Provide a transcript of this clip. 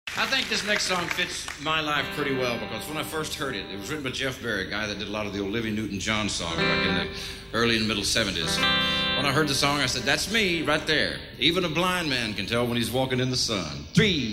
I think this next song fits my life pretty well because when I first heard it, it was written by Jeff Berry, a guy that did a lot of the Olivia Newton-John songs back in the early and middle 70s. When I heard the song, I said, that's me right there. Even a blind man can tell when he's walking in the sun. 3,